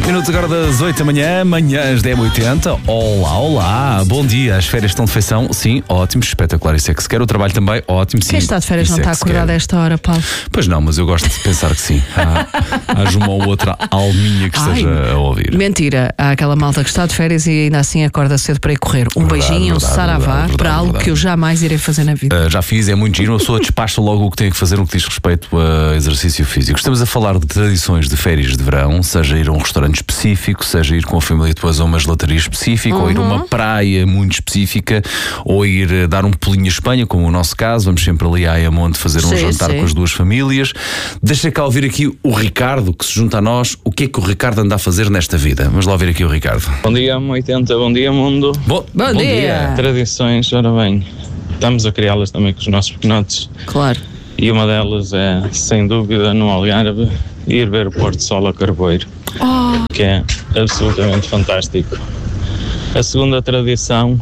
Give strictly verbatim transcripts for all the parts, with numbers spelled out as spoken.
Minutos agora das oito da manhã, manhãs da M oitenta. Olá, olá, bom dia. As férias estão de feição? Sim, ótimo, espetacular. Isso é que se quer. O trabalho também, ótimo, sim. Quem está de férias não está acordado a esta hora, Paulo? Pois não, mas eu gosto de pensar que sim. Há, há uma ou outra alminha que esteja Ai, a ouvir. Mentira, há aquela malta que está de férias e ainda assim acorda cedo para ir correr. Um verdade, beijinho, verdade, um saravá verdade, verdade, para algo verdade. que eu jamais irei fazer na vida. Uh, já fiz, é muito giro. A pessoa despacha logo o que tem que fazer no que diz respeito a exercício físico. Estamos a falar de tradições de férias de verão, seja ir a um restaurante específico, seja ir com a família depois a uma gelataria específica, uhum. ou ir a uma praia muito específica, ou ir dar um pulinho à Espanha, como o nosso caso. Vamos sempre ali à Ayamonte fazer um sim, jantar sim. com as duas famílias. Deixa cá ouvir aqui o Ricardo, que se junta a nós. O que é que o Ricardo anda a fazer nesta vida? Vamos lá ouvir aqui o Ricardo. Bom dia, M oitenta, bom dia, mundo. Bom, bom, bom dia. dia. Tradições, ora bem, estamos a criá-las também com os nossos pequenotes. Claro. E uma delas é, sem dúvida, no Algarve, ir ver o Porto Sol a Carvoeiro, oh. que é absolutamente fantástico. A segunda tradição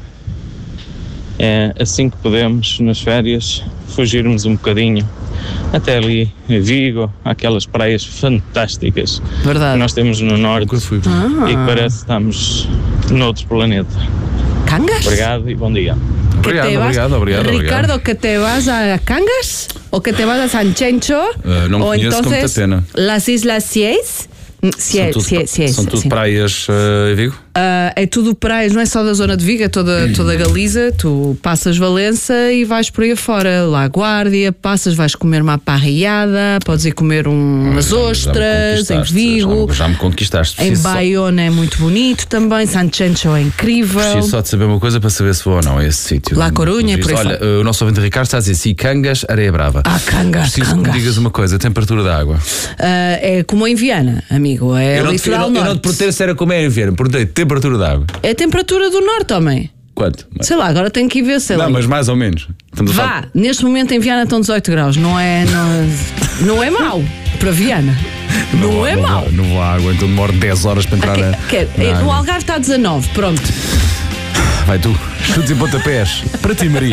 é, assim que podemos, nas férias, fugirmos um bocadinho até ali, Vigo, aquelas praias fantásticas Verdade. que nós temos no norte ah. e que parece que estamos noutro planeta. Cangas? Obrigado e bom dia. Obrigado, obrigado, obrigado. Ricardo, que te vas a Cangas o que te vas a San Chencho uh, não o conheço, entonces pena. las Islas Cíes. São tudo, sim, sim, são tudo sim. praias uh, em Vigo? Uh, é tudo praias, não é só da zona de Vigo, é toda, toda a Galiza. Tu passas Valença e vais por aí afora, lá Guardia, passas, vais comer uma parrilhada, podes ir comer um, umas ah, ostras em Vigo. Já, já me conquistaste. Em Bayona só... é muito bonito também, Sanchencho é incrível. Preciso só de saber uma coisa para saber se vou ou não a esse sítio. Lá Corunha, por aí. Olha, fora. O nosso ouvinte Ricardo está a dizer sim, Cangas, Areia Brava. Ah, Cangas, Preciso Cangas. que me digas uma coisa, a temperatura da água. Uh, é como em Viana, amigo, é eu litoral não, eu não, norte. Eu não te perguntei se era como é em Viana, perguntei temperatura da água. É a temperatura do norte, homem. Quanto? Sei lá, agora tenho que ir ver, sei não, lá. Não, mas mais ou menos. Estamos Vá, falar... neste momento em Viana estão dezoito graus, não é, não, não é mau para Viana. Não, não é não mau. Vou, não vou à água, então demora dez horas para entrar ah, que, que, na, na No Algarve está a dezanove, pronto. Vai tu, chutes e pontapés. Para ti, Maria.